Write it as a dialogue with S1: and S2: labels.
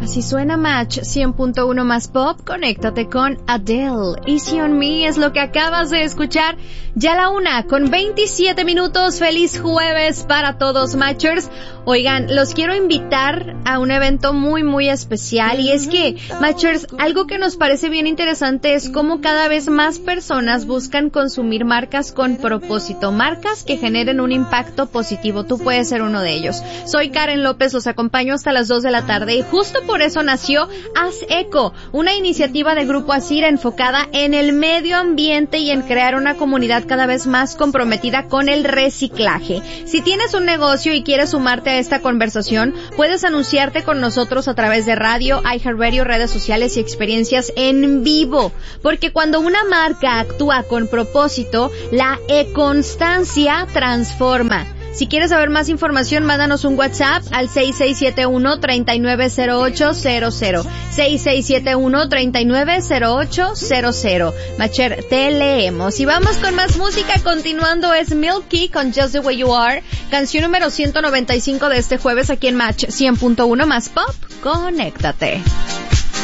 S1: Así suena Match 100.1 más pop. Conéctate con Adele. Easy on Me es lo que acabas de escuchar. Ya la 1:27. Feliz jueves para todos, Matchers. Oigan, los quiero invitar a un evento muy, muy especial. Y es que, Matchers, algo que nos parece bien interesante es cómo cada vez más personas buscan consumir marcas con propósito. Marcas que generen un impacto positivo. Tú puedes ser uno de ellos. Soy Karen López, los acompaño hasta las 2 de la tarde. Y justo por eso nació Haz Eco, una iniciativa de Grupo Asira enfocada en el medio ambiente y en crear una comunidad cada vez más comprometida con el reciclaje. Si tienes un negocio y quieres sumarte a esta conversación, puedes anunciarte con nosotros a través de radio, iHeartRadio, redes sociales y experiencias en vivo. Porque cuando una marca actúa con propósito, la e-constancia transforma. Si quieres saber más información, mándanos un WhatsApp al 6671-390800. 6671-390800. Macher, te leemos. Y vamos con más música. Continuando es Milky con Just the Way You Are. Canción número 195 de este jueves aquí en Match 100.1 más pop. Conéctate.